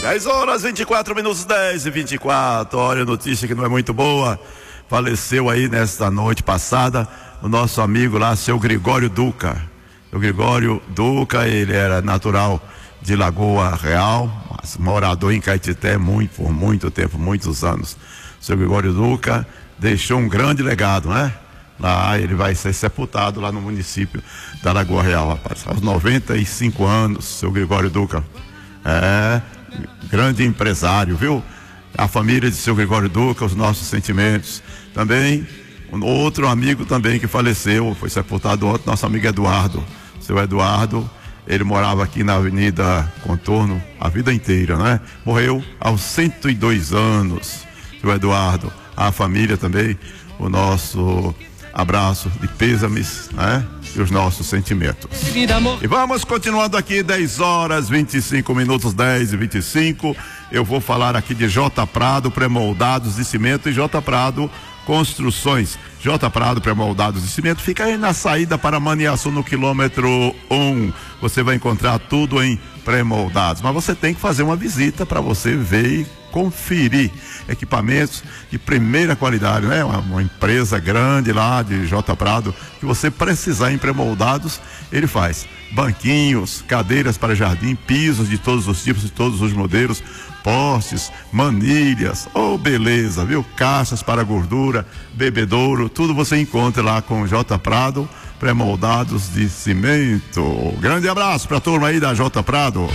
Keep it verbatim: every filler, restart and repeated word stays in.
dez horas, vinte e quatro minutos, dez e vinte e quatro. Olha, notícia que não é muito boa. Faleceu aí nesta noite passada o nosso amigo lá, seu Gregório Duca. O Gregório Duca, ele era natural de Lagoa Real, mas morador em Caetité muito, por muito tempo, muitos anos. O seu Gregório Duca deixou um grande legado, né? Lá ele vai ser sepultado lá no município da Lagoa Real, rapaz. Aos noventa e cinco anos, seu Gregório Duca. É, grande empresário, viu? A família de seu Gregório Duca, os nossos sentimentos. Também, um outro amigo também que faleceu, foi sepultado ontem, nosso amigo Eduardo. Seu Eduardo, ele morava aqui na Avenida Contorno a vida inteira, né? Morreu aos cento e dois anos, seu Eduardo. A família também, o nosso abraço de pêsames, né? E os nossos sentimentos. E vamos continuando aqui, dez horas, vinte e cinco minutos, dez e vinte e cinco. Eu vou falar aqui de J Prado, pré-moldados de cimento, e J Prado Construções. J Prado, pré-moldados de cimento, fica aí na saída para Maniaçu, no quilômetro um. Você vai encontrar tudo em pré-moldados, mas você tem que fazer uma visita para você ver e conferir equipamentos de primeira qualidade, né? Uma, uma empresa grande lá de J Prado, que você precisar em pré-moldados, ele faz banquinhos, cadeiras para jardim, pisos de todos os tipos, de todos os modelos, postes, manilhas, oh beleza, viu? Caixas para gordura, bebedouro, tudo você encontra lá com J Prado, pré-moldados de cimento. Grande abraço para a turma aí da J Prado.